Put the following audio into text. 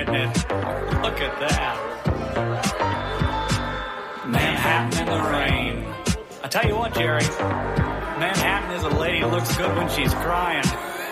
isn't it? Look at that. Manhattan in the rain. I tell you what, Jerry. Manhattan is a lady who looks good when she's crying.